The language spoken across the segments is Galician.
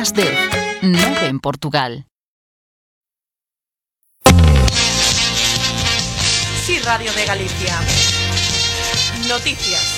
las 10, 9 en Portugal. Sí, Radio de Galicia. Noticias.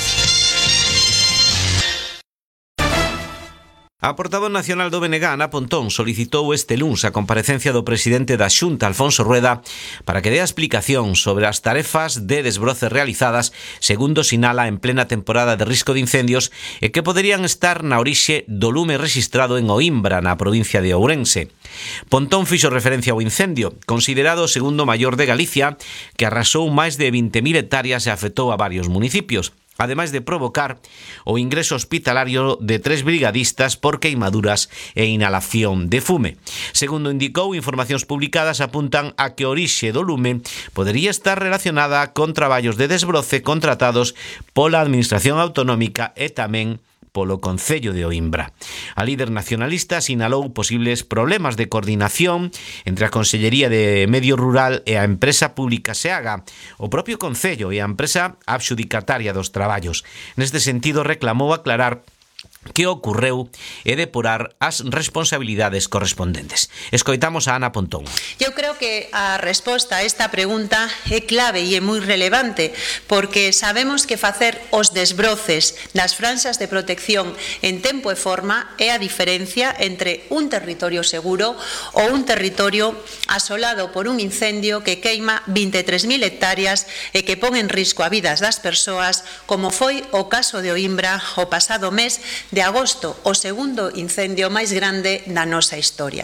A portavoz nacional do BNG, Ana Pontón, solicitou este luns a comparecencia do presidente da Xunta, Alfonso Rueda, para que dea explicación sobre as tarefas de desbroce realizadas, segundo sinala, en plena temporada de risco de incendios e que poderían estar na orixe do lume rexistrado en Oimbra, na provincia de Ourense. Pontón fixo referencia ao incendio, considerado o segundo maior de Galicia, que arrasou máis de 20.000 hectáreas e afectou a varios municipios, ademais de provocar o ingreso hospitalario de 3 brigadistas por queimaduras e inhalación de fume. Segundo indicou, informacións publicadas apuntan a que a orixe do lume podería estar relacionada con traballos de desbroce contratados pola Administración Autonómica e tamén polo Concello de Oimbra. A líder nacionalista sinalou posibles problemas de coordinación entre a Consellería de Medio Rural e a empresa pública SEAGA, o propio Concello e a empresa adxudicataria dos traballos. Neste sentido, reclamou aclarar que ocorreu e depurar as responsabilidades correspondentes. Escoitamos a Ana Pontón. Eu creo que a resposta a esta pregunta é clave e é moi relevante, porque sabemos que facer os desbroces das franxas de protección en tempo e forma é a diferencia entre un territorio seguro ou un territorio asolado por un incendio que queima 23.000 hectáreas e que pon en risco a vidas das persoas, como foi o caso de Oimbra o pasado mes de agosto, o segundo incendio máis grande da nosa historia.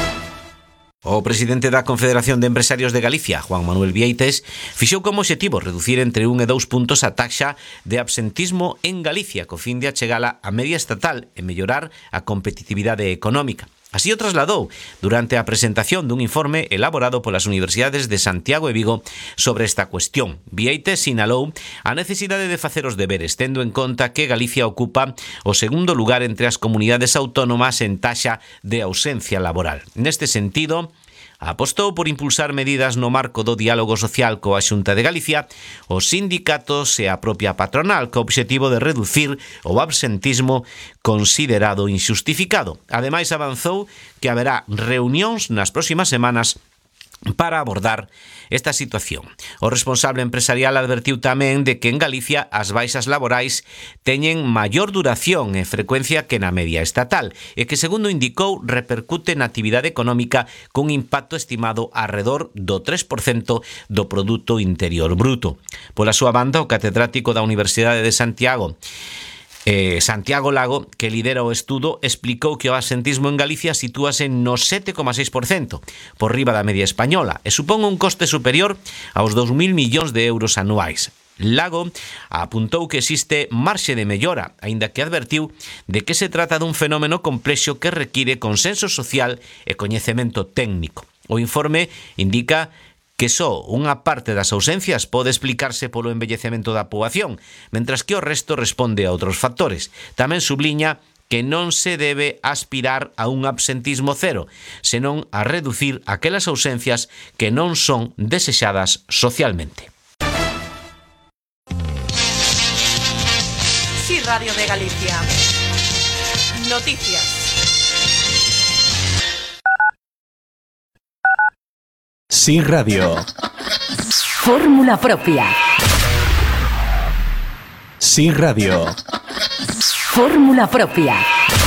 O presidente da Confederación de Empresarios de Galicia, Juan Manuel Vieites, fixou como obxectivo reducir entre 1 e 2 puntos a taxa de absentismo en Galicia, co fin de achegala a media estatal e mellorar a competitividade económica. Así o trasladou durante a presentación dun informe elaborado polas universidades de Santiago e Vigo sobre esta cuestión. Vieites sinalou a necesidade de facer os deberes, tendo en conta que Galicia ocupa o segundo lugar entre as comunidades autónomas en taxa de ausencia laboral. Neste sentido, apostou por impulsar medidas no marco do diálogo social coa Xunta de Galicia, os sindicatos e a propia patronal, co obxectivo de reducir o absentismo considerado inxustificado. Ademais, avanzou que haberá reunións nas próximas semanas para abordar esta situación. O responsable empresarial advertiu tamén de que en Galicia as baixas laborais teñen maior duración e frecuencia que na media estatal e que, segundo indicou, repercute na actividade económica cun impacto estimado arredor do 3% do Produto Interior Bruto. Pola súa banda, o catedrático da Universidade de Santiago, Santiago Lago, que lidera o estudo, explicou que o absentismo en Galicia sitúase no 7,6%, por riba da media española, e supón un coste superior aos 2.000 millóns de euros anuais. Lago apuntou que existe marxe de mellora, aínda que advertiu de que se trata dun fenómeno complexo que require consenso social e coñecemento técnico. O informe indica que só unha parte das ausencias pode explicarse polo envellecemento da poboación, mentras que o resto responde a outros factores. Tamén subliña que non se debe aspirar a un absentismo cero, senón a reducir aquelas ausencias que non son desexadas socialmente. Sí, Radio de Galicia. Noticias. Sí, Radio. Fórmula propia. Sí, Radio. Fórmula propia.